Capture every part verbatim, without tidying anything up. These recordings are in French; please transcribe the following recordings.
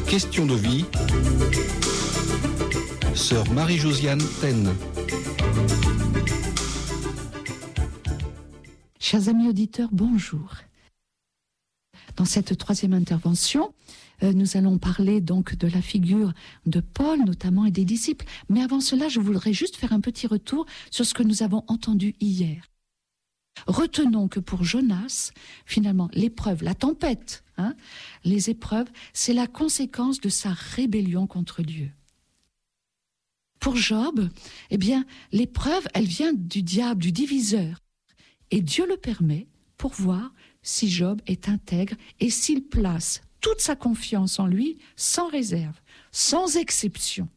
Question de vie. Sœur Marie-Josiane Taine. Chers amis auditeurs, bonjour. Dans cette troisième intervention, euh, nous allons parler donc de la figure de Paul notamment et des disciples. Mais avant cela, je voudrais juste faire un petit retour sur ce que nous avons entendu hier. Retenons que pour Jonas, finalement, l'épreuve, la tempête, hein, les épreuves, c'est la conséquence de sa rébellion contre Dieu. Pour Job, eh bien, l'épreuve, elle vient du diable, du diviseur. Et Dieu le permet pour voir si Job est intègre et s'il place toute sa confiance en lui sans réserve, sans exception.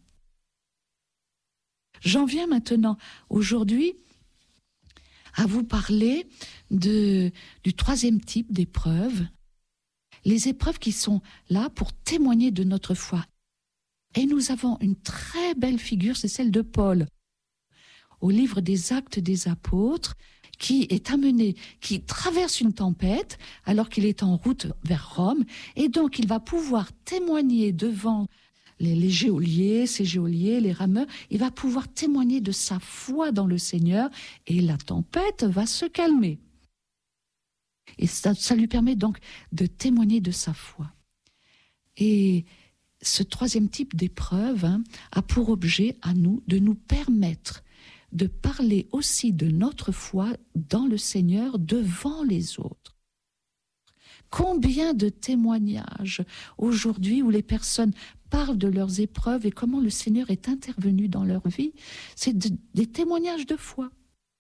J'en viens maintenant, aujourd'hui, à vous parler de, du troisième type d'épreuves, les épreuves qui sont là pour témoigner de notre foi. Et nous avons une très belle figure, c'est celle de Paul, au livre des Actes des Apôtres, qui est amené, qui traverse une tempête alors qu'il est en route vers Rome, et donc il va pouvoir témoigner devant les, les geôliers, ces geôliers, les rameurs, il va pouvoir témoigner de sa foi dans le Seigneur, et la tempête va se calmer. Et ça, ça lui permet donc de témoigner de sa foi. Et ce troisième type d'épreuve hein, a pour objet à nous de nous permettre de parler aussi de notre foi dans le Seigneur devant les autres. Combien de témoignages aujourd'hui où les personnes parlent de leurs épreuves et comment le Seigneur est intervenu dans leur vie, c'est de, des témoignages de foi.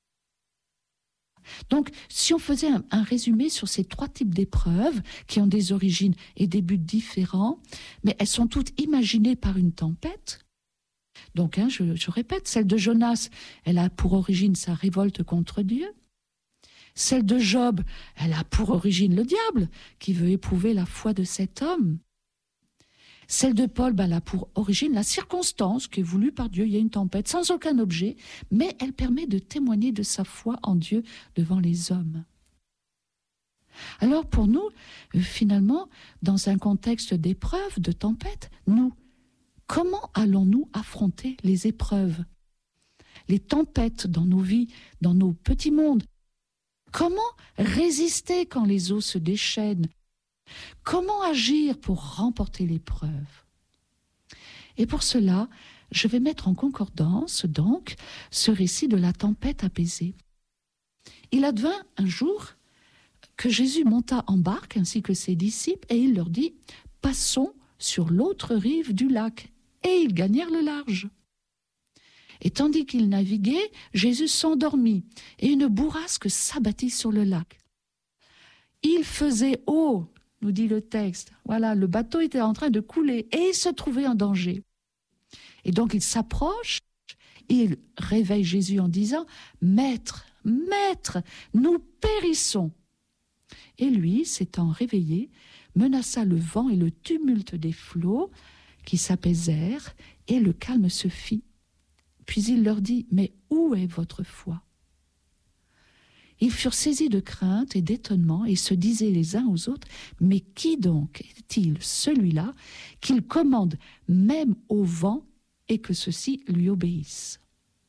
Donc, si on faisait un, un résumé sur ces trois types d'épreuves qui ont des origines et des buts différents, mais elles sont toutes imaginées par une tempête. Donc, hein, je, je répète, celle de Jonas, elle a pour origine sa révolte contre Dieu. Celle de Job, elle a pour origine le diable, qui veut éprouver la foi de cet homme. Celle de Paul, ben, elle a pour origine la circonstance qui est voulue par Dieu. Il y a une tempête sans aucun objet, mais elle permet de témoigner de sa foi en Dieu devant les hommes. Alors pour nous, finalement, dans un contexte d'épreuve, de tempête, nous, comment allons-nous affronter les épreuves, les tempêtes dans nos vies, dans nos petits mondes? Comment résister quand les eaux se déchaînent? Comment agir pour remporter l'épreuve? Et pour cela, je vais mettre en concordance, donc, ce récit de la tempête apaisée. Il advint un jour que Jésus monta en barque ainsi que ses disciples et il leur dit « Passons sur l'autre rive du lac ». Et ils gagnèrent le large. Et tandis qu'ils naviguaient, Jésus s'endormit, et une bourrasque s'abattit sur le lac. Il faisait eau, nous dit le texte. Voilà, le bateau était en train de couler, et il se trouvait en danger. Et donc il s'approche, il réveille Jésus en disant « Maître, Maître, nous périssons !» Et lui, s'étant réveillé, menaça le vent et le tumulte des flots, qui s'apaisèrent, et le calme se fit. Puis il leur dit, « Mais où est votre foi ?» Ils furent saisis de crainte et d'étonnement, et se disaient les uns aux autres, « Mais qui donc est-il celui-là qu'il commande même au vent et que ceux-ci lui obéissent ?»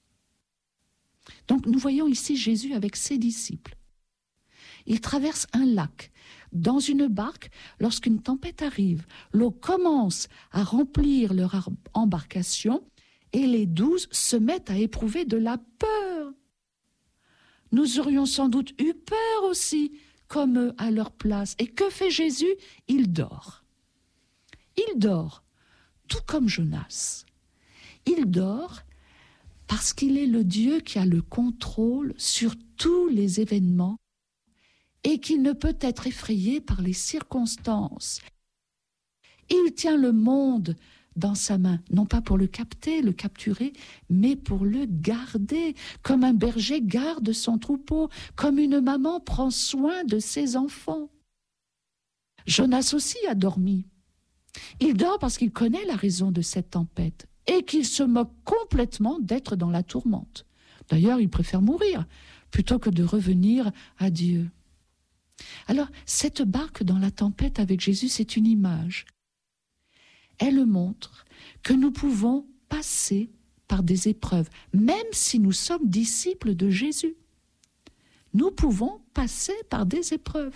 Donc nous voyons ici Jésus avec ses disciples. Il traverse un lac, dans une barque, lorsqu'une tempête arrive. L'eau commence à remplir leur embarcation et les douze se mettent à éprouver de la peur. Nous aurions sans doute eu peur aussi, comme eux, à leur place. Et que fait Jésus? Il dort. Il dort, tout comme Jonas. Il dort parce qu'il est le Dieu qui a le contrôle sur tous les événements et qu'il ne peut être effrayé par les circonstances. Il tient le monde dans sa main, non pas pour le capter, le capturer, mais pour le garder, comme un berger garde son troupeau, comme une maman prend soin de ses enfants. Jonas aussi a dormi. Il dort parce qu'il connaît la raison de cette tempête et qu'il se moque complètement d'être dans la tourmente. D'ailleurs, il préfère mourir plutôt que de revenir à Dieu. Alors, cette barque dans la tempête avec Jésus, c'est une image. elle montre que nous pouvons passer par des épreuves, même si nous sommes disciples de Jésus. Nous pouvons passer par des épreuves.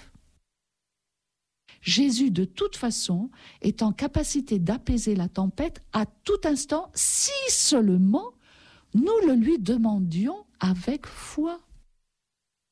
Jésus, de toute façon, est en capacité d'apaiser la tempête à tout instant, si seulement nous le lui demandions avec foi.